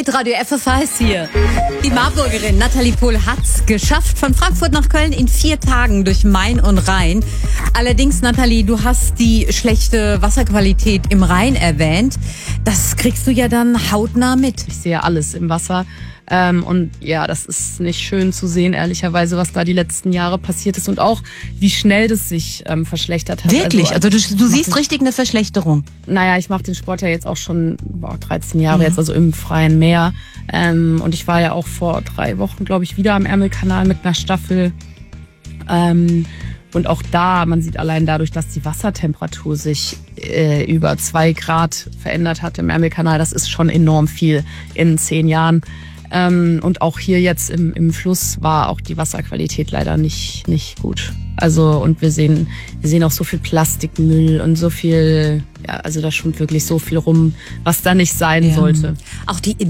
Hitradio FFH ist hier. Die Marburgerin Nathalie Pohl hat's geschafft, von Frankfurt nach Köln in 4 Tagen durch Main und Rhein. Allerdings, Nathalie, du hast die schlechte Wasserqualität im Rhein erwähnt. Das kriegst du ja dann hautnah mit. Ich sehe alles im Wasser. Und ja, das ist nicht schön zu sehen, ehrlicherweise, was da die letzten Jahre passiert ist und auch, wie schnell das sich verschlechtert hat. Wirklich? Also du siehst richtig eine Verschlechterung? Naja, ich mache den Sport ja jetzt auch schon 13 Jahre jetzt, also im freien Meer. Und ich war ja auch vor 3 Wochen, glaube ich, wieder am Ärmelkanal mit einer Staffel. Und auch da, man sieht allein dadurch, dass die Wassertemperatur sich über 2 Grad verändert hat im Ärmelkanal, das ist schon enorm viel in 10 Jahren. Und auch hier jetzt im Fluss war auch die Wasserqualität leider nicht gut. Also, und wir sehen auch so viel Plastikmüll und so viel, ja, also da schwimmt wirklich so viel rum, was da nicht sein sollte. Auch die